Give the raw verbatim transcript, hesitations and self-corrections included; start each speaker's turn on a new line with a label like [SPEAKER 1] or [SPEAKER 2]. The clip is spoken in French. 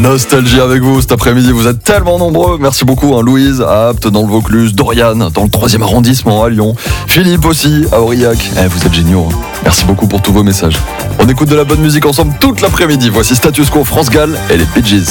[SPEAKER 1] Nostalgie avec vous cet après-midi, vous êtes tellement nombreux. Merci beaucoup hein. Louise à Apt dans le Vaucluse, Dorian dans le troisième arrondissement à Lyon, Philippe aussi à Aurillac. Eh, vous êtes géniaux. Hein. Merci beaucoup pour tous vos messages. On écoute de la bonne musique ensemble toute l'après-midi. Voici Status Quo, France Gall et les Bee Gees.